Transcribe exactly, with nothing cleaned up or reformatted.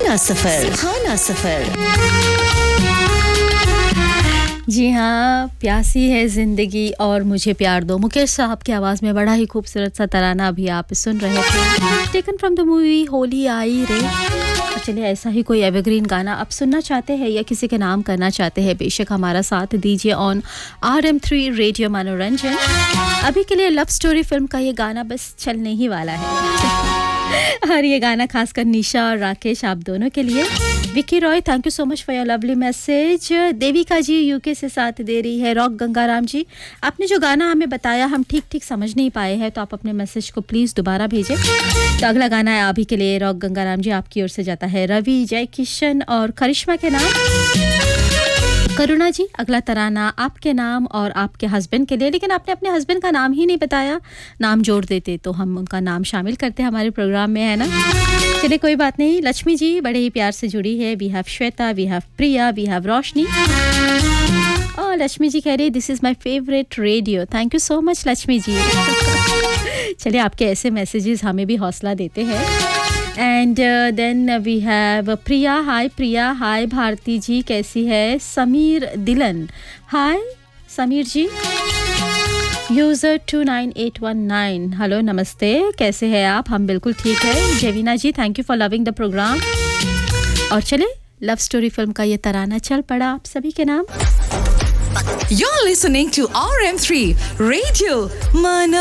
सुहाना सफर सुहाना सफर। जी हाँ, प्यासी है ज़िंदगी और मुझे प्यार दो। मुकेश साहब की आवाज़ में बड़ा ही खूबसूरत सा तराना अभी आप सुन रहे थे, taken from the movie Holi आई रे। तो चलिए, ऐसा ही कोई एवरग्रीन गाना आप सुनना चाहते हैं या किसी के नाम करना चाहते हैं, बेशक हमारा साथ दीजिए on R M three radio मनोरंजन। अभी के लिए लव स्टोरी फिल्म का ये गाना बस चलने ही वाला है और ये गाना खासकर निशा और राकेश आप दोनों के लिए। Vicky Roy, thank you so much for your lovely message. Devika ji UK से साथ दे रही है। रॉक गंगाराम जी, आपने जो गाना हमें बताया हम ठीक ठीक समझ नहीं पाए हैं, तो आप अपने मैसेज को प्लीज़ दोबारा भेजें। तो अगला गाना है अभी के लिए रॉक गंगाराम जी आपकी ओर से जाता है रवि, जय किशन और करिश्मा के नाम। करुणा जी, अगला तराना आपके नाम और आपके हस्बैंड के लिए, लेकिन आपने अपने हस्बैंड का नाम ही नहीं बताया। नाम जोड़ देते तो हम उनका नाम शामिल करते हमारे प्रोग्राम में, है ना। चलिए कोई बात नहीं। लक्ष्मी जी बड़े ही प्यार से जुड़ी है। We have Shweta, we have Priya, we have रोशनी। और लक्ष्मी जी कह रही है this is my favourite radio. Thank you so much Lakshmi ji. चलिए, आपके ऐसे मैसेजेस हमें भी हौसला देते हैं। एंड देन वी हैव प्रिया। हाय प्रिया। हाय भारती जी, कैसी है। समीर दिलन, हाय समीर जी। User to nine eight one nine, hello नमस्ते, कैसे हैं आप। हम बिल्कुल ठीक है। जेविना जी, thank you for loving the programme. और चले, लव स्टोरी फिल्म का ये तराना चल पड़ा आप सभी के नाम। You're listening to R M three Radio Mano